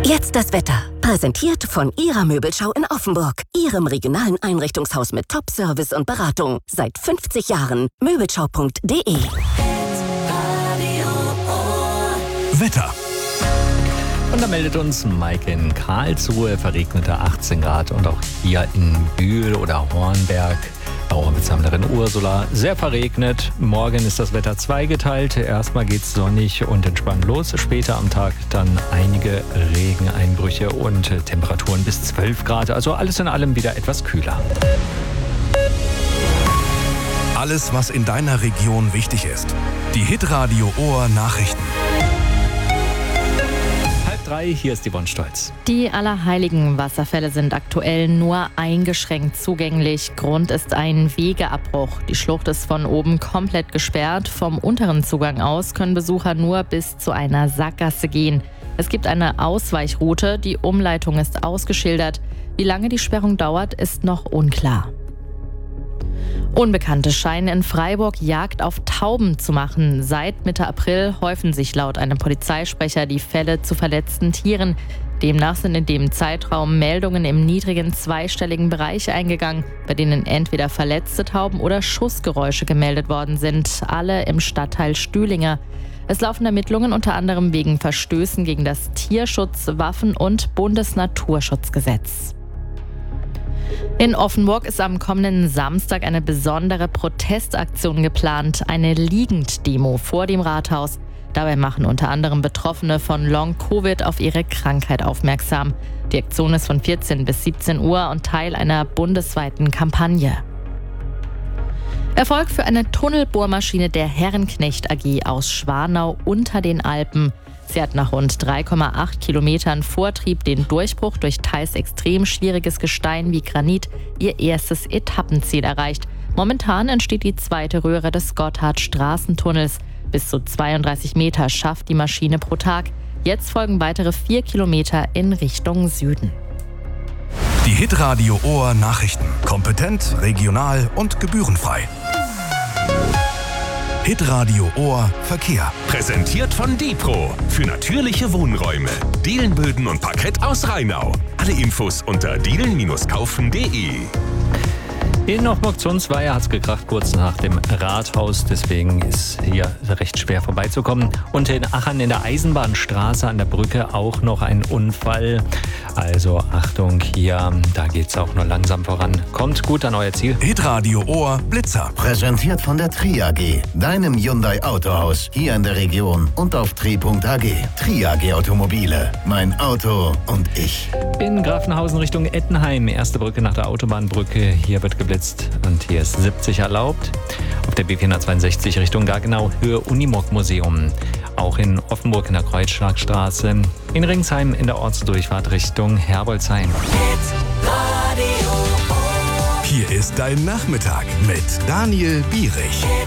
Jetzt das Wetter. Präsentiert von Ihrer Möbelschau in Offenburg. Ihrem regionalen Einrichtungshaus mit Top-Service und Beratung. Seit 50 Jahren. Möbelschau.de. Wetter. Und da meldet uns Mike in Karlsruhe, verregnete 18 Grad und auch hier in Bühl oder Hornberg, Bauernbezahlerin Ursula, sehr verregnet. Morgen ist das Wetter zweigeteilt. Erstmal geht's sonnig und entspannt los. Später am Tag dann einige Regeneinbrüche und Temperaturen bis 12 Grad. Also alles in allem wieder etwas kühler. Alles, was in deiner Region wichtig ist. Die Hitradio Ohr Nachrichten. 2:30, hier ist Yvonne Stolz. Die Allerheiligen Wasserfälle sind aktuell nur eingeschränkt zugänglich. Grund ist ein Wegeabbruch. Die Schlucht ist von oben komplett gesperrt. Vom unteren Zugang aus können Besucher nur bis zu einer Sackgasse gehen. Es gibt eine Ausweichroute, die Umleitung ist ausgeschildert. Wie lange die Sperrung dauert, ist noch unklar. Unbekannte scheinen in Freiburg Jagd auf Tauben zu machen. Seit Mitte April häufen sich laut einem Polizeisprecher die Fälle zu verletzten Tieren. Demnach sind in dem Zeitraum Meldungen im niedrigen zweistelligen Bereich eingegangen, bei denen entweder verletzte Tauben oder Schussgeräusche gemeldet worden sind, alle im Stadtteil Stühlinger. Es laufen Ermittlungen unter anderem wegen Verstößen gegen das Tierschutz-, Waffen- und Bundesnaturschutzgesetz. In Offenburg ist am kommenden Samstag eine besondere Protestaktion geplant, eine Liegenddemo vor dem Rathaus. Dabei machen unter anderem Betroffene von Long-Covid auf ihre Krankheit aufmerksam. Die Aktion ist von 14 bis 17 Uhr und Teil einer bundesweiten Kampagne. Erfolg für eine Tunnelbohrmaschine der Herrenknecht AG aus Schwanau unter den Alpen. Sie hat nach rund 3,8 Kilometern Vortrieb den Durchbruch durch teils extrem schwieriges Gestein wie Granit ihr erstes Etappenziel erreicht. Momentan entsteht die zweite Röhre des Gotthardstraßentunnels. Bis zu 32 Meter schafft die Maschine pro Tag. Jetzt folgen weitere 4 Kilometer in Richtung Süden. Die Hitradio Ohr Nachrichten. Kompetent, regional und gebührenfrei. Hitradio Ohr Verkehr. Präsentiert von Dipro für natürliche Wohnräume. Dielenböden und Parkett aus Rheinau. Alle Infos unter dielen-kaufen.de. In Offenburg-Zonsweier hat es gekracht, kurz nach dem Rathaus. Deswegen ist hier recht schwer vorbeizukommen. Und in Achern in der Eisenbahnstraße an der Brücke auch noch ein Unfall. Also Achtung hier, da geht es auch nur langsam voran. Kommt gut an euer Ziel. Hitradio Ohr Blitzer. Präsentiert von der Tri AG, deinem Hyundai Autohaus, hier in der Region und auf tri.ag. Tri AG Automobile, mein Auto und ich. In Grafenhausen Richtung Ettenheim, erste Brücke nach der Autobahnbrücke. Hier wird geblitzt und hier ist 70 erlaubt. Auf der B462 Richtung Gaggenau, Höhe Unimog-Museum. Auch in Offenburg in der Kreuzschlagstraße. In Ringsheim in der Ortsdurchfahrt Richtung Herbolzheim. Hier ist dein Nachmittag mit Daniel Bierich.